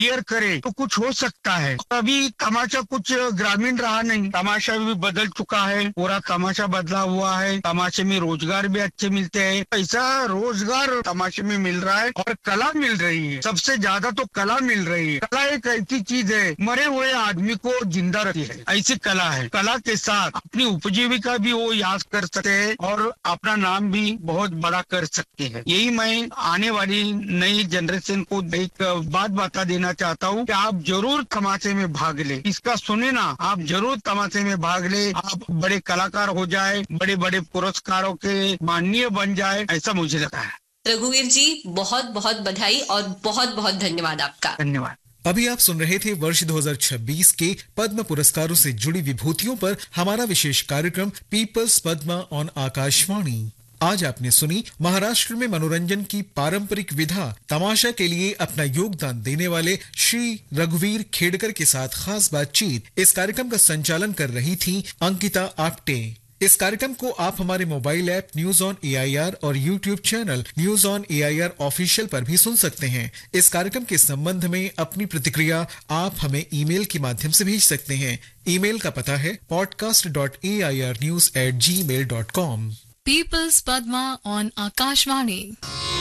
Clear करे तो कुछ हो सकता है। अभी तमाशा कुछ ग्रामीण रहा नहीं, तमाशा भी बदल चुका है, पूरा तमाशा बदला हुआ है। तमाशे में रोजगार भी अच्छे मिलते हैं, पैसा रोजगार तमाशे में मिल रहा है और कला मिल रही है। सबसे ज्यादा तो कला मिल रही है। कला एक ऐसी चीज है मरे हुए आदमी को जिंदा रखती है, ऐसी कला है। कला के साथ अपनी उपजीविका भी वो याद कर सकते हैं और अपना नाम भी बहुत बड़ा कर सकते हैं। यही मैं आने वाली नई जनरेशन को एक बात बता देना चाहता हूँ कि आप जरूर तमाशे में भाग ले। इसका सुने ना, आप जरूर तमाशे में भाग ले। आप बड़े कलाकार हो जाए, बड़े बड़े पुरस्कारों के माननीय बन जाए, ऐसा मुझे लगता है। रघुवीर जी, बहुत बहुत बधाई और बहुत बहुत धन्यवाद आपका। धन्यवाद। अभी आप सुन रहे थे वर्ष 2026 के पद्म पुरस्कारों से जुड़ी विभूतियों पर हमारा विशेष कार्यक्रम पीपल्स पद्मा ऑन आकाशवाणी। आज आपने सुनी महाराष्ट्र में मनोरंजन की पारंपरिक विधा तमाशा के लिए अपना योगदान देने वाले श्री रघुवीर खेड़कर के साथ खास बातचीत। इस कार्यक्रम का संचालन कर रही थी अंकिता आप्टे। इस कार्यक्रम को आप हमारे mobile app news on AIR और YouTube channel news on AIR official पर भी सुन सकते हैं। इस कार्यक्रम के संबंध में अपनी प्रतिक्रिया आप हमें ईमेल के माध्यम से भेज सकते हैं। ईमेल का पता है podcast.airnews@gmail.com। People's Padma on Akashvani.